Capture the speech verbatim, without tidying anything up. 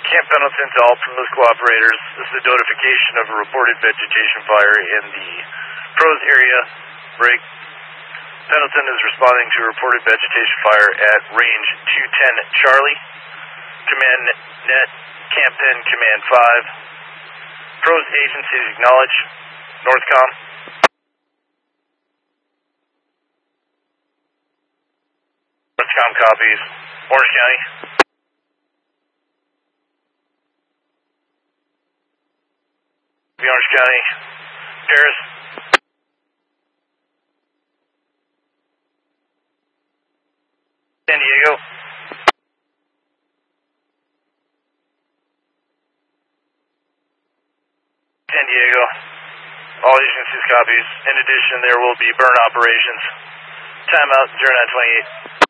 Camp Pendleton to all political operators. This is a notification of a reported vegetation fire in the Pros area. Break. Pendleton is responding to a reported vegetation fire at range two ten Charlie. Command net, Camp Pen, Command five. Pros agencies acknowledge. Northcom. Northcom copies. Orange County. Orange County. Paris. San Diego. San Diego. All agencies copies. In addition, there will be burn operations. Timeout zero nine twenty-eight.